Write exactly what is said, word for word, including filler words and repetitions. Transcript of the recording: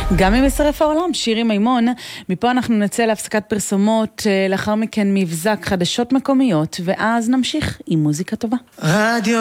גם אם ישרף העולם, שירי מימון. מפה אנחנו נצא להפסקת פרסומות, לאחר מכן מבזק חדשות מקומיות, ואז נמשיך עם מוזיקה טובה. רדיו